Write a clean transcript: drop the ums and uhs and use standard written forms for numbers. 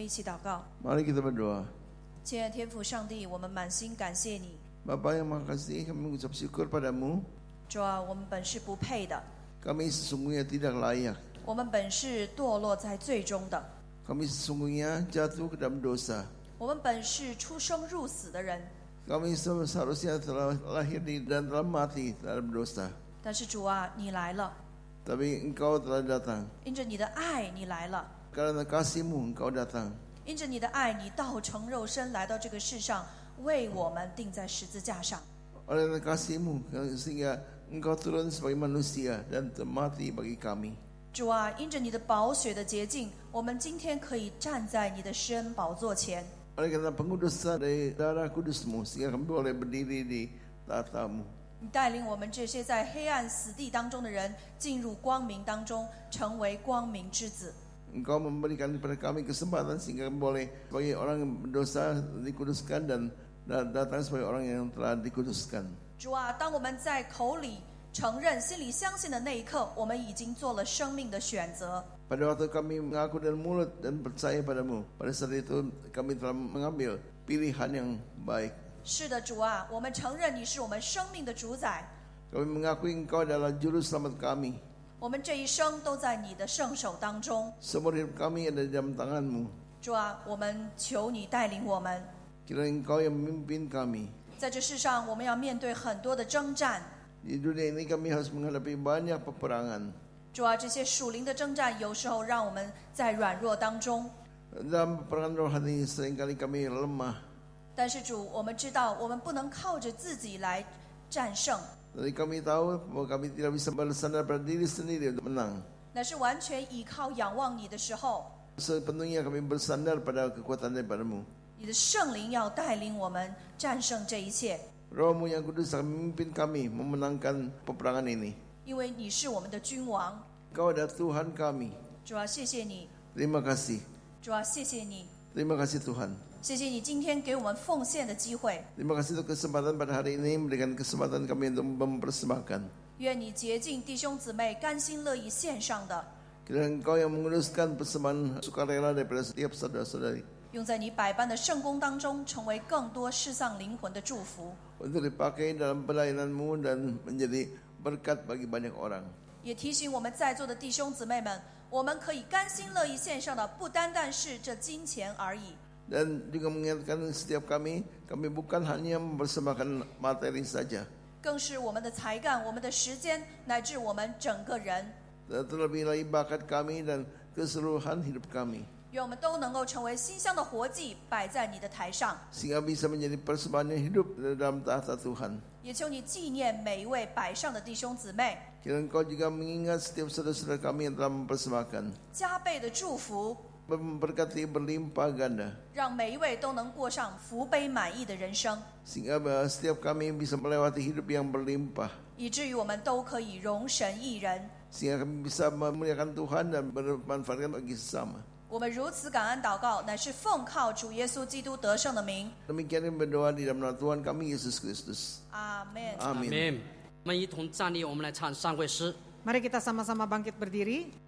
一起祷告。 Mari kita berdoa. 亲爱的天父上帝，我们满心感谢你。 Bapa yang Maha Kasih, kami mengucap syukur padamu. 主啊，我们本是不配的， Kami sesungguhnya tidak layak. 我们本是堕落在罪中的， Kami sesungguhnya jatuh ke dalam dosa. 我们本是出生入死的人。 Kami seharusnya telah lahir dan telah mati dalam dosa. 但是主啊，你来了， Tapi Engkau telah datang. 因着你的爱，你来了。 Karena kasih-Mu Engkau datang. 因着你的爱，你道成肉身来到这个世上，为我们钉在十字架上。 Oleh kasih-Mu sehingga Engkau turun sebagai manusia dan mati bagi kami. 主啊，因着你的宝血的洁净，我们今天可以站在你的施恩宝座前。 Oleh karena pengudusan dari darah kudus-Mu sehingga kami boleh berdiri di tahta-Mu. 你带领我们这些在黑暗死地当中的人进入光明当中，成为光明之子。 Engkau memberikan kepada kami kesempatan sehingga kami boleh sebagai orang yang berdosa dikuduskan dan datang sebagai orang yang telah dikuduskan. 主啊，当我们在口里承认、心里相信的那一刻，我们已经做了生命的选择。 Pada waktu kami mengaku dengan mulut dan percaya padamu, pada saat itu kami telah mengambil pilihan yang baik. 是的，主啊，我们承认你是我们生命的主宰， Kami mengakui Engkau adalah juru selamat kami. 我们这一生都在你的圣手当中。 Seumur hidup kami ada di dalam tangan-Mu. 主啊，我们求你带领我们。 Kiranya Engkau yang memimpin kami. 在这世上，我们要面对很多的征战。 Di dunia ini kami harus menghadapi banyak peperangan. 主啊，这些属灵的征战有时候让我们在软弱当中， Dalam peperangan rohani seringkali kami lemah. 但是主，我们知道我们不能靠着自己来战胜， Jadi kami tahu bahwa kami tidak bisa bersandar pada diri sendiri untuk menang. 乃是完全依靠仰望你的时候， Sepenuhnya kami bersandar pada kekuatan daripada-Mu. 你的圣灵要带领我们战胜这一切， Roh-Mu yang kudus akan memimpin kami memenangkan peperangan ini. 因为你是我们的君王。 Engkau adalah Tuhan kami. 主啊，谢谢你， Terima kasih. 主啊，谢谢你， Terima kasih Tuhan. 谢谢你今天给我们奉献的机会。 Terima kasih untuk kesempatan pada hari ini, memberikan kesempatan kami untuk mempersembahkan. 愿你洁净弟兄姊妹甘心乐意献上的， Kiranya Engkau yang menguruskan persembahan sukarela daripada setiap saudara-saudari 用在你百般的圣工当中，成为更多失丧灵魂的祝福。 untuk dipakai dalam pelayanan-Mu dan menjadi berkat bagi banyak orang. 也提醒我们在座的弟兄姊妹们，我们可以甘心乐意献上的，不单单是这金钱而已， Dan juga mengingatkan setiap kami bukan hanya mempersembahkan materi saja, 更是我们的才干、我们的时间，乃至我们整个人。 terlebih lagi bakat kami dan keseluruhan hidup kami, 愿我们都能够成为馨香的活祭，摆在你的台上。 sehingga bisa menjadi persembahan yang hidup dalam tahta Tuhan. 也求你纪念每一位摆上的弟兄姊妹， Kiranya Engkau juga mengingat setiap saudara-saudara kami yang telah mempersembahkan, 加倍的祝福， memberkati berlimpah ganda, 让每一位都能过上福杯满溢的人生， sehingga setiap kami bisa melewati hidup yang berlimpah, 以至于我们都可以容神一人。 sehingga kami bisa memuliakan Tuhan dan bermanfaatkan bagi sesama. 我们如此感恩祷告，乃是奉靠主耶稣基督得胜的名。 Demikian kami berdoa di dalam nama Tuhan kami Yesus Kristus. 阿门。 Amin. Amin. 我们一同站立，我们来唱上会诗。 Mari kita sama-sama bangkit berdiri.